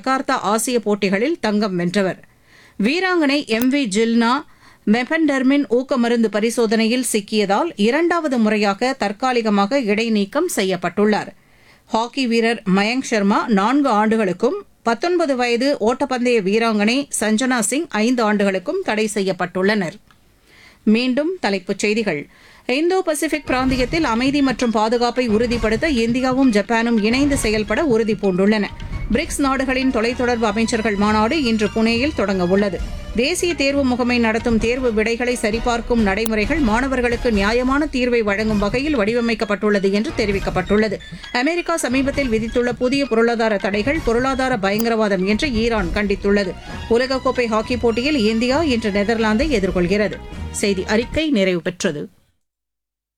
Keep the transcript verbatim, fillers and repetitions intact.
Jakarta ஆசிய போட்டிகளில் தங்கம் வென்றவர். வீராங்கனை எம் வி ஜில்னா மெபென்டர்மின் ஊக்கமருந்து பரிசோதனையில் சிக்கியதால் இரண்டாவது முறையாக தற்காலிகமாக இடைநீக்கம் செய்யப்பட்டுள்ளார். ஹாக்கி வீரர் மயங்க் சர்மா நான்கு ஆண்டுகளுக்கும் பத்தொன்பது வயது ஓட்டப்பந்தய வீராங்கனை சஞ்சனா சிங் ஐந்து ஆண்டுகளுக்கும் தடை செய்யப்பட்டுள்ளனர். மீண்டும் தலைப்புச் செய்திகள். இந்தோ பசிபிக் பிராந்தியத்தில் அமைதி மற்றும் பாதுகாப்பை உறுதிப்படுத்த இந்தியாவும் ஜப்பானும் இணைந்து செயல்பட உறுதிபூண்டுள்ளன. பிரிக்ஸ் நாடுகளின் தொலைத்தொடர்பு அமைச்சர்கள் மாநாடு இன்று புனேயில் தொடங்கவுள்ளது. தேசிய தேர்வு முகமை நடத்தும் தேர்வு விடைகளை சரிபார்க்கும் நடைமுறைகள் மாணவர்களுக்கு நியாயமான தீர்வை வழங்கும் வகையில் வடிவமைக்கப்பட்டுள்ளது என்று தெரிவிக்கப்பட்டுள்ளது. அமெரிக்கா சமீபத்தில் விதித்துள்ள புதிய பொருளாதார தடைகள் பொருளாதார பயங்கரவாதம் என்று ஈரான் கண்டித்துள்ளது. உலகக்கோப்பை ஹாக்கி போட்டியில் இந்தியா இன்று நெதர்லாந்தை எதிர்கொள்கிறது. செய்தி அறிக்கை நிறைவு பெற்றது.